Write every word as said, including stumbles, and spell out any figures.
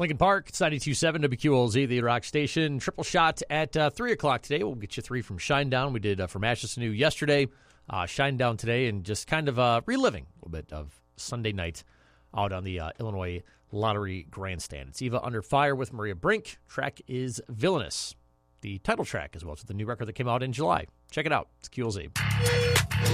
Lincoln Park, it's ninety-two point seven W Q L Z, the Rock Station. Triple shot at uh, three o'clock today. We'll get you three from Shinedown. We did uh, from Ashes to New yesterday, uh, Shinedown today, and just kind of uh, reliving a little bit of Sunday night out on the uh, Illinois Lottery Grandstand. It's Eva Under Fire with Maria Brink. Track is Villainous. The title track as well. It's the new record that came out in July. Check it out. It's Q L Z.